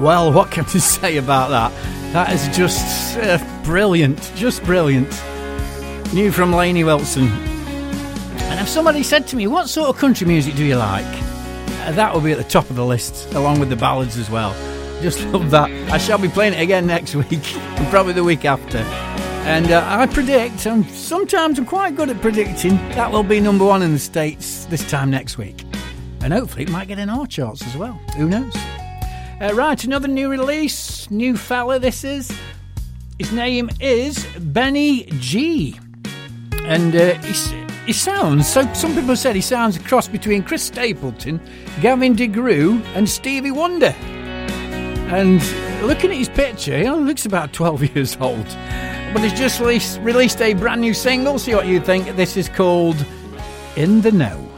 Well, what can I say about that? That is just brilliant. Just brilliant. New from Lainey Wilson. And if somebody said to me, what sort of country music do you like? That will be at the top of the list, along with the ballads as well. Just love that. I shall be playing it again next week, and probably the week after. And I predict, and sometimes I'm quite good at predicting, that will be number one in the States this time next week. And hopefully it might get in our charts as well. Who knows? Right, another new release. New fella this is. His name is Benny G. And he sounds, so some people said he sounds a cross between Chris Stapleton, Gavin DeGroot and Stevie Wonder. And looking at his picture, he only looks about 12 years old. But he's just released a brand new single. See what you think. This is called In the Know.